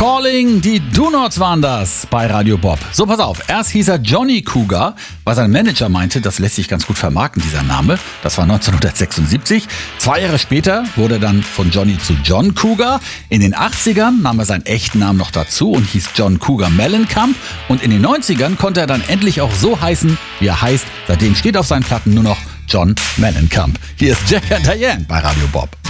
Calling, die Do-Nots waren das bei Radio Bob. So, pass auf, erst hieß er Johnny Cougar, weil sein Manager meinte, das lässt sich ganz gut vermarkten, dieser Name. Das war 1976. 2 Jahre später wurde er dann von Johnny zu John Cougar. In den 80ern nahm er seinen echten Namen noch dazu und hieß John Cougar Mellencamp. Und in den 90ern konnte er dann endlich auch so heißen, wie er heißt. Seitdem steht auf seinen Platten nur noch John Mellencamp. Hier ist Jack and Diane bei Radio Bob.